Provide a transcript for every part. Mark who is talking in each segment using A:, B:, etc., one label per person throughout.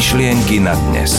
A: Myšlienky na dnes.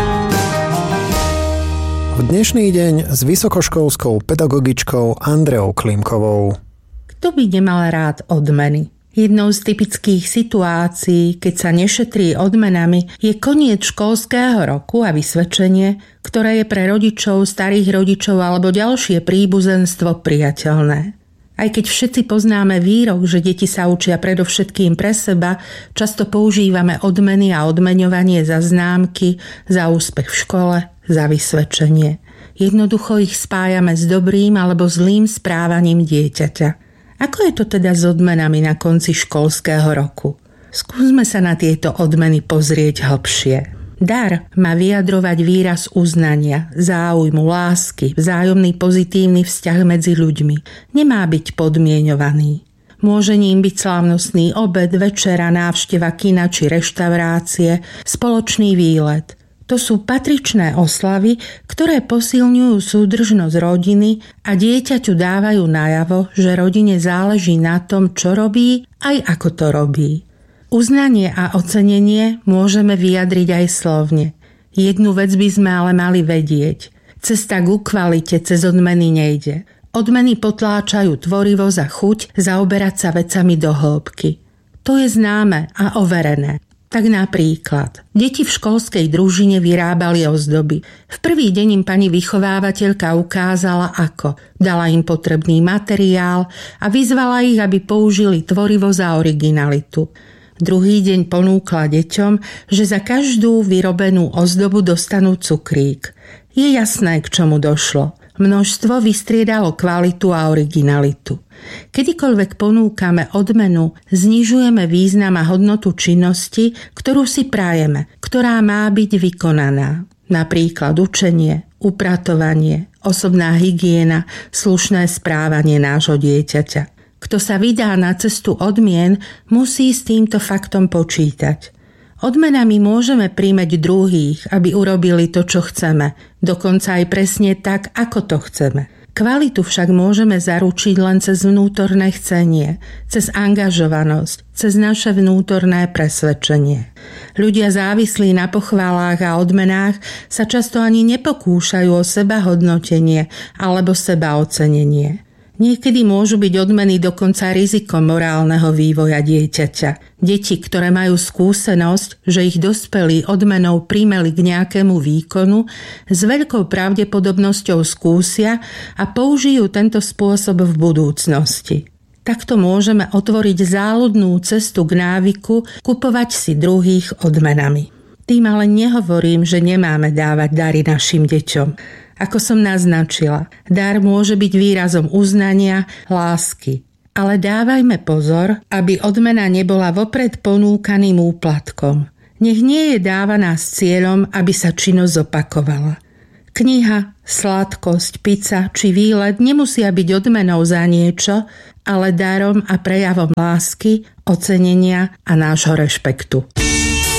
B: V dnešný deň s vysokoškolskou pedagogičkou Andreou Klimkovou.
C: Kto by nemal rád odmeny? Jednou z typických situácií, keď sa nešetrí odmenami, je koniec školského roku a vysvedčenie, ktoré je pre rodičov, starých rodičov alebo ďalšie príbuzenstvo priateľné. Aj keď všetci poznáme výrok, že deti sa učia predovšetkým pre seba, často používame odmeny a odmeňovanie za známky, za úspech v škole, za vysvedčenie. Jednoducho ich spájame s dobrým alebo zlým správaním dieťaťa. Ako je to teda s odmenami na konci školského roku? Skúsme sa na tieto odmeny pozrieť hlbšie. Dar má vyjadrovať výraz uznania, záujmu, lásky, vzájomný pozitívny vzťah medzi ľuďmi. Nemá byť podmienovaný. Môže ním byť slávnostný obed, večera, návšteva kina či reštaurácie, spoločný výlet. To sú patričné oslavy, ktoré posilňujú súdržnosť rodiny a dieťaťu dávajú najavo, že rodine záleží na tom, čo robí, aj ako to robí. Uznanie a ocenenie môžeme vyjadriť aj slovne. Jednu vec by sme ale mali vedieť. Cesta ku kvalite cez odmeny nejde. Odmeny potláčajú tvorivosť a chuť zaoberať sa vecami do hĺbky. To je známe a overené. Tak napríklad, deti v školskej družine vyrábali ozdoby. V prvý deň im pani vychovávateľka ukázala ako. Dala im potrebný materiál a vyzvala ich, aby použili tvorivosť a originalitu. Druhý deň ponúkla deťom, že za každú vyrobenú ozdobu dostanú cukrík. Je jasné, k čomu došlo. Množstvo vystriedalo kvalitu a originalitu. Kedykoľvek ponúkame odmenu, znižujeme význam a hodnotu činnosti, ktorú si prajeme, ktorá má byť vykonaná. Napríklad učenie, upratovanie, osobná hygiena, slušné správanie nášho dieťaťa. Kto sa vydá na cestu odmien, musí s týmto faktom počítať. Odmenami môžeme príjmať druhých, aby urobili to, čo chceme, dokonca aj presne tak, ako to chceme. Kvalitu však môžeme zaručiť len cez vnútorné chcenie, cez angažovanosť, cez naše vnútorné presvedčenie. Ľudia závislí na pochválách a odmenách sa často ani nepokúšajú o sebahodnotenie alebo sebaocenenie. Niekedy môžu byť odmeny dokonca rizikom morálneho vývoja dieťaťa. Deti, ktoré majú skúsenosť, že ich dospelí odmenou primeli k nejakému výkonu, s veľkou pravdepodobnosťou skúsia a použijú tento spôsob v budúcnosti. Takto môžeme otvoriť záľudnú cestu k návyku kupovať si druhých odmenami. Tým ale nehovorím, že nemáme dávať dary našim deťom. Ako som naznačila, dar môže byť výrazom uznania, lásky. Ale dávajme pozor, aby odmena nebola vopred ponúkaným úplatkom. Nech nie je dávaná s cieľom, aby sa činnosť opakovala. Kniha, sladkosť, pizza či výlet nemusia byť odmenou za niečo, ale darom a prejavom lásky, ocenenia a nášho rešpektu.